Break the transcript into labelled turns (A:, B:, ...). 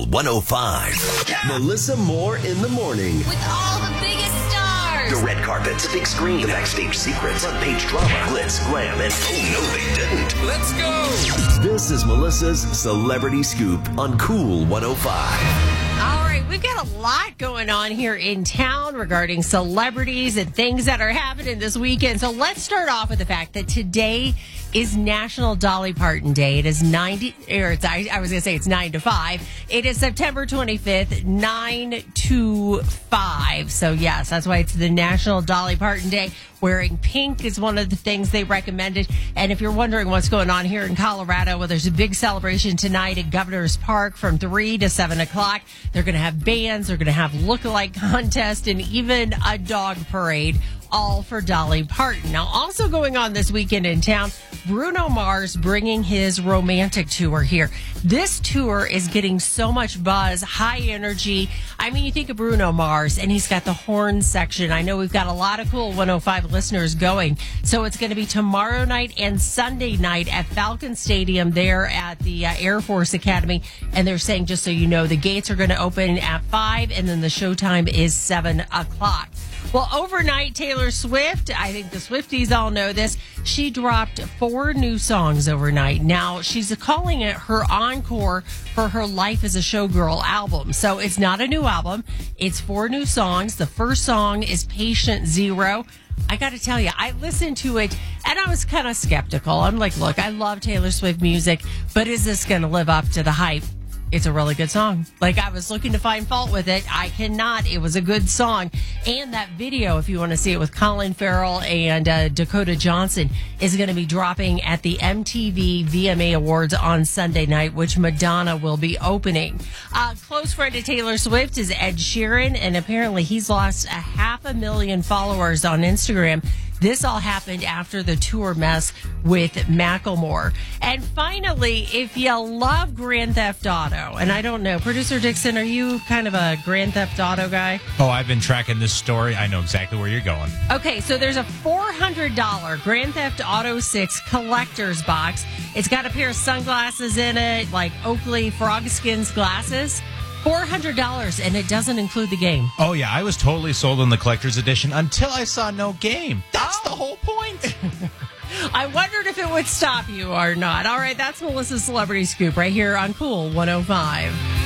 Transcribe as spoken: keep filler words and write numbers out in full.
A: one oh five. Melissa Moore in the morning.
B: With all the biggest stars.
A: The red carpet, the big screen, the backstage secrets, front page drama, glitz, glam, and oh no they didn't.
C: Let's go.
A: This is Melissa's Celebrity Scoop on Cool one oh five.
D: All right, we've got a lot going on here in town regarding celebrities and things that are happening this weekend. So let's start off with the fact that today is National Dolly Parton Day. It is ninety, or it's, I, I was going to say it's nine to five. It is September twenty-fifth, nine to five. So yes, that's why it's the National Dolly Parton Day. Wearing pink is one of the things they recommended. And if you're wondering what's going on here in Colorado, well, there's a big celebration tonight at Governor's Park from three to seven o'clock. They're going to have bands, they're going to have look-alike contest, and even a dog parade, all for Dolly Parton. Now, also going on this weekend in town, Bruno Mars bringing his romantic tour here. This tour is getting so much buzz, high energy. I mean, you think of Bruno Mars, and he's got the horn section. I know we've got a lot of cool one oh five listeners going. So it's going to be tomorrow night and Sunday night at Falcon Stadium there at the uh, Air Force Academy. And they're saying, just so you know, the gates are going to open at five, and then the showtime is seven o'clock. Well, overnight, Taylor Swift, I think the Swifties all know this, she dropped four new songs overnight. Now, she's calling it her encore for her Life as a Showgirl album. So it's not a new album. It's four new songs. The first song is Patient Zero. I got to tell you, I listened to it and I was kind of skeptical. I'm like, look, I love Taylor Swift music, but is this going to live up to the hype? It's a really good song. Like, I was looking to find fault with it. I cannot. It was a good song. And that video, if you want to see it with Colin Farrell and uh, Dakota Johnson, is going to be dropping at the M T V V M A Awards on Sunday night, which Madonna will be opening. Uh, close friend of Taylor Swift is Ed Sheeran, and apparently he's lost a half a million followers on Instagram. This all happened after the tour mess with Macklemore. And finally, if you love Grand Theft Auto, and I don't know, Producer Dixon, are you kind of a Grand Theft Auto guy?
E: Oh, I've been tracking this story. I know exactly where you're going. Okay,
D: so there's a four hundred dollars Grand Theft Auto six collector's box. It's got a pair of sunglasses in it, like Oakley Frogskins glasses. four hundred dollars, and it doesn't include the game.
E: Oh, yeah. I was totally sold on the collector's edition until I saw no game. That's oh. the whole point.
D: I wondered if it would stop you or not. All right, that's Melissa's Celebrity Scoop right here on Cool one oh five.